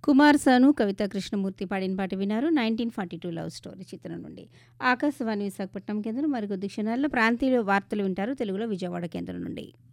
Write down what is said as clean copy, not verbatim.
కుమార్ సాను, కవిత కృష్ణమూర్తి పాడిన పాట విన్నారు. 1942 లవ్ స్టోరీ చిత్రం నుండి. ఆకాశవాణి విశాఖపట్నం కేంద్రం మరికొద్ది క్షణాల్లో ప్రాంతీయ వార్తలు వింటారు తెలుగులో విజయవాడ కేంద్రం నుండి.